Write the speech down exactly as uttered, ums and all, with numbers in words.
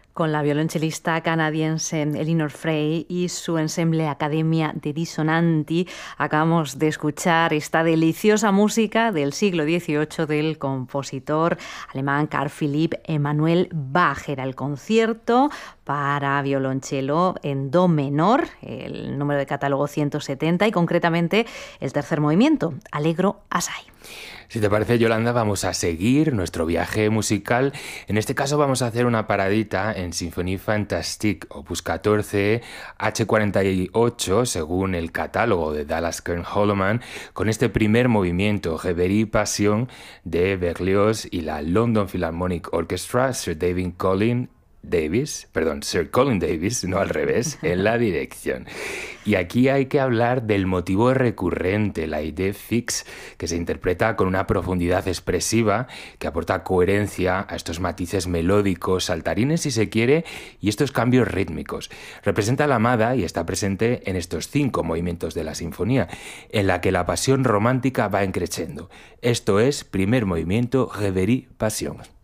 Con la violonchelista canadiense Elinor Frey y su ensemble Academia de Dissonanti acabamos de escuchar esta deliciosa música del siglo dieciocho del compositor alemán Carl Philipp Emanuel Bach. Era el concierto para violonchelo en do menor, el número de catálogo ciento setenta y concretamente el tercer movimiento, Allegro assai. Si te parece, Yolanda, vamos a seguir nuestro viaje musical. En este caso vamos a hacer una paradita en Symphonie Fantastique, opus catorce, hache cuarenta y ocho, según el catálogo de Dallas Kern Holloman, con este primer movimiento, Reverie Passion, de Berlioz y la London Philharmonic Orchestra, Sir David Colin Davis, perdón, Sir Colin Davis, no al revés, en la dirección. Y aquí hay que hablar del motivo recurrente, la idée fixe, que se interpreta con una profundidad expresiva que aporta coherencia a estos matices melódicos, saltarines si se quiere, y estos cambios rítmicos. Representa la amada y está presente en estos cinco movimientos de la sinfonía, en la que la pasión romántica va increciendo. Esto es primer movimiento, Reverie Passion.